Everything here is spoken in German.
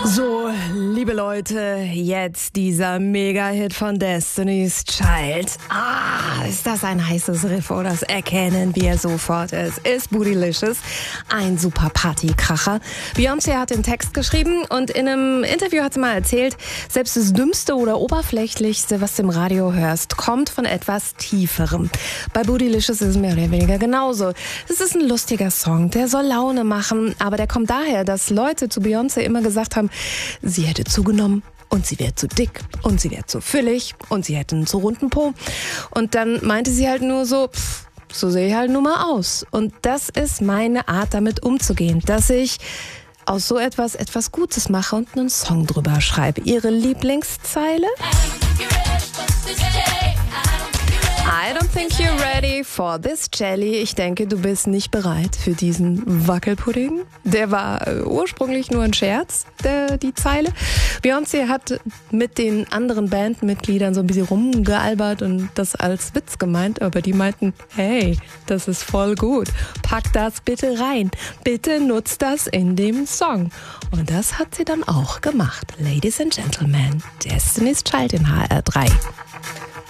So, liebe Leute, jetzt dieser Mega-Hit von Destiny's Child. Ist das ein heißes Riff, oh, das erkennen wir sofort. Es ist Bootylicious, ein super Partykracher. Beyoncé hat den Text geschrieben und in einem Interview hat sie mal erzählt, selbst das Dümmste oder Oberflächlichste, was du im Radio hörst, kommt von etwas Tieferem. Bei Bootylicious ist es mehr oder weniger genauso. Es ist ein lustiger Song, der soll Laune machen, aber der kommt daher, dass Leute zu Beyoncé immer gesagt haben, sie hätte zugenommen und sie wäre zu dick und sie wäre zu füllig und sie hätte einen zu runden Po. Und dann meinte sie halt nur so, so sehe ich halt nur mal aus. Und das ist meine Art, damit umzugehen, dass ich aus so etwas Gutes mache und einen Song drüber schreibe. Ihre Lieblingszeile? I don't think you're ready for this jelly. Ich denke, du bist nicht bereit für diesen Wackelpudding. Der war ursprünglich nur ein Scherz, die Zeile. Beyoncé hat mit den anderen Bandmitgliedern so ein bisschen rumgealbert und das als Witz gemeint, aber die meinten, hey, das ist voll gut. Pack das bitte rein. Bitte nutzt das in dem Song. Und das hat sie dann auch gemacht. Ladies and Gentlemen, Destiny's Child in HR3.